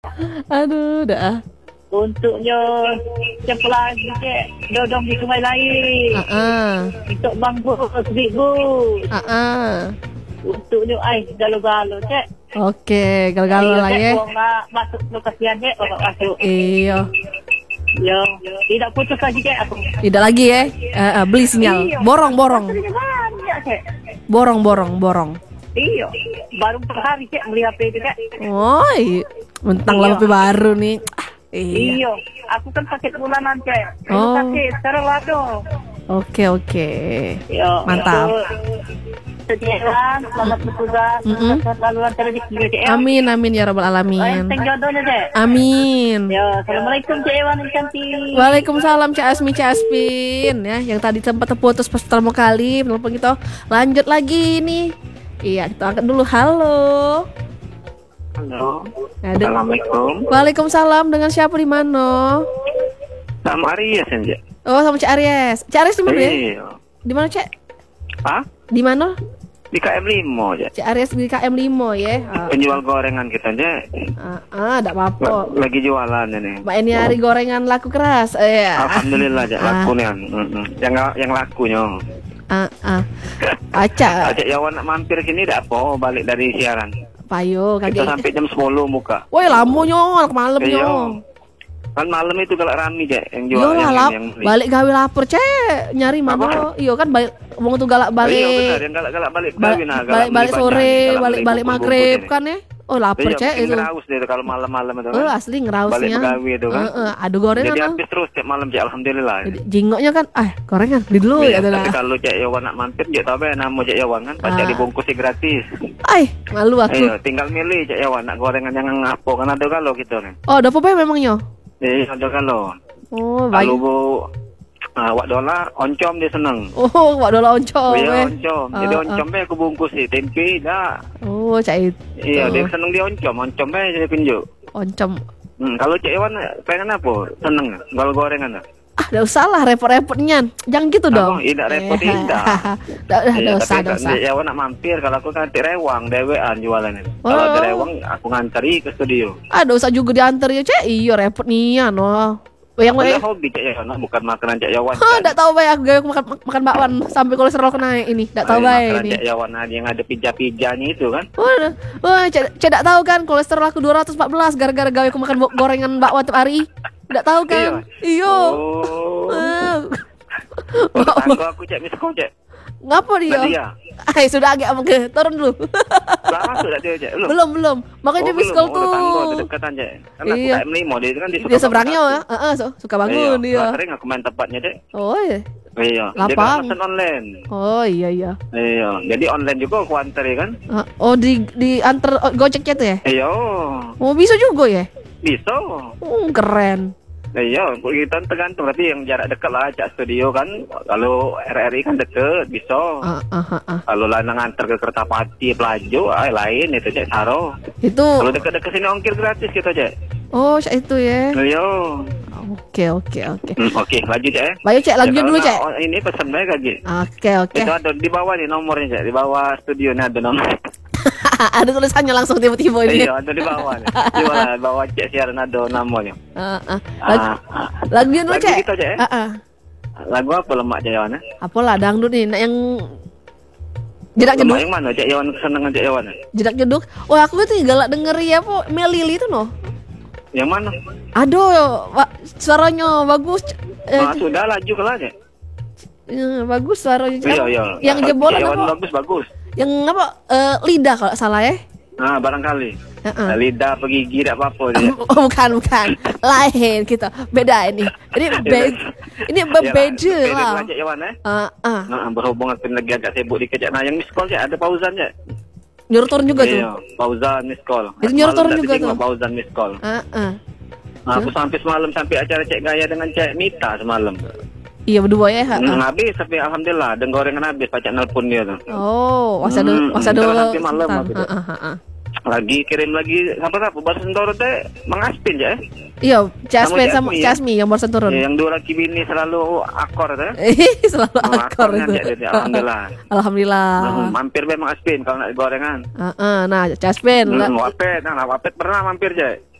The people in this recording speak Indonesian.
Aduh, dah. Untuknya siapa lagi cek? Dodong di sungai lain. Untuk Bang Bos, Big Bos. Untuknya galo-galo cek. Oke, galo-galo lah ya. Buang nak masuk lokasian cek, bapak masuk. Iya. Yo, tidak putus lagi cek aku. Tidak lagi ya. Beli sinyal. Iya. Borong. Banyak cek. Borong. Iya, baru per hari cek beli HP itu cek. Oh, mentang lah HP baru nih. Iya, aku kan paket bulanan cek. Oh. Paket sekarang waduh. Oke. Yo, Mantap. Sediakan, selamat bertugas. Selalu lancar rezeki cek. Amin ya rabbal alamin. Teng jodohnya cek. Amin. Yo, assalamualaikum cek Ewan yang cantik. Waalaikumsalam Cak Aspin ya, yang tadi sempat terputus pas pertama kali telepon kita. Lanjut lagi nih. Iya, kita angkat dulu. Halo. Assalamualaikum. Waalaikumsalam. Dengan siapa di mana? Sama Aries aja. Oh, sama Cak Aries. Cak Aries di mana ya? Iya. Di mana, Cak? Hah? Di mana? Di KM5 aja. Cak Aries di KM5 ya. Penjual gorengan kita aja. Enggak apa-apa. Lagi jualan ini. Mbak ini hari gorengan laku keras. Alhamdulillah aja laku nih. Yang lakunya. Acak. Acak Yawan nak mampir sini dak apa balik dari siaran. Payo Kita kaget. sampai jam 10 muka. Woi, lamunyo, malam Iya. nyo. Kan malam itu kalau rame aja yang Yo jual lah, yang beli. balik gawe lapar cek, nyari mama. Iyo kan balik wong tuh galak balik. Iya benar, yang galak-galak balik kawin balik sore, balik maghrib kan ya. Oh lapar Iya, cek itu. ngeraus deh kalau malam-malam itu kan. Asli ngerausnya. Balik begawi itu kan. Aduh gorengan. Jadi no. habis terus cek malam cek alhamdulillah. Jingoknya kan, gorengan di dulu ya. Tapi kalau cek Yawan nak mampir cek tahu ya nama cek Yawan kan pacak dibungkusnya gratis. Malu aku. Iya, tinggal milih cek Yawan nak gorengan yang ngapo kan ada kalau gitu nih. Oh, ada apa memangnya? Iya, ada kalau. Oh, Kalau baik. bu wak dola oncom dia seneng. Oh, wak dola oncom. Iya, oncom. Jadi oncomnya aku bungkus sih tempe dah. Oh, cak itu. Iya, dia seneng dia oncomnya jadi pinjuk. Oncom. Kalau cek Yawan pengen apa? Seneng kalau gorengan dah. Udah usah lah repot-repotnya. Jangan gitu dong. Tidak repot tidak. Udah usah. Ya nak mampir kalau aku kan rewang dewean jualan ini. Kalau ada rewang aku nganteri ke studio. Udah usah juga diantar ya cek. Iya repot nih no. Yang hobi cek ya, bukan makanan cek Yawan. Enggak tahu bae aku makan bakwan sampai kolesterol naik ini. Enggak tahu bae ini. Cek Yawan yang ada pija-pijanya itu kan. Cek enggak tahu kan kolesterol aku 214 gara-gara gawe aku makan gorengan bakwan tiap hari. Enggak tahu kan? Iya. Aku cek miskol cek. Ngapa dia? Sudah agak ke turun dulu. Masuk dah dia cek. Belum. Makanya dia miskol tuh. Dekatan cek. Kan aku tak melimo dia kan dia seberangnya ya. Suka bangun dia. Sering aku main tempatnya cek. Oh iya. Iya. Lapang. Dia kan online. Oh iya. Iya. Jadi online juga aku antar ya kan. Oh di antar Gojeknya tuh ya? Iya. Oh bisa juga ya? Bisa. Keren. Iya, kita tergantung tapi yang jarak dekat lah cak studio kan. Kalau RRI kan deket bisa. Kalau lanang antar ke Kertapati Pelajo, lain itu cak Saro. Itu. Kalau dekat-dekat sini ongkir gratis kita cak. Oh, cak itu ya. Iya. Oke. Oke, lanjut cak. Bayu cak, lanjut dulu cak. Ini pesan baik lagi. Oke. Itu ada di bawah nih nomornya cak, di bawah studio nih ada nomor. Ada tulisannya langsung tiba-tiba ini. Iya, ada di bawah nih. Coba bawah cek siaran ada namanya. Lagu dulu cek. Gitu aja ya. Lagu apa lemak cek Yawan? Apalah dangdut nih, yang jedak jeduk. Yang mana cek Yawan kesenangan cek Yawan? Jedak jeduk. Oh aku tuh galak denger ya po Melili itu no. Yang mana? Aduh, suaranya bagus. Sudah laju ke aja. Bagus suaranya. Iya. Yang jebolan apa? apa? Bagus. Yang apa? Lidah kalau salah ya. Barangkali. Lidah apa gigi tidak apa-apa dia. Bukan. Lain kita. Beda ini. Ini berbeda lah. Beda Yawan berhubungan lagi agak sibuk dikejak. Nah, yang miskol ya ada pauzan ya. Nyuruh turun juga tuh. Iya, pauzan miskol. Itu nyuruh turun juga tuh. Pauzan miskol. Aku sampai semalam sampai acara cek gaya dengan cek Mita semalam. Iya berdua ya. Habis tapi alhamdulillah dan gorengan habis pacak nelpon dia tuh. Oh, masa dulu sampai malam habis. Lagi kirim lagi apa baru sentoro teh mengaspin ya. Iya, Casmi yang baru turun. Yang dua laki bini selalu akor teh. Selalu akor itu. Alhamdulillah. Alhamdulillah. Mampir memang aspin kalau nak gorengan. Nah, Casmin. Wapet pernah mampir je.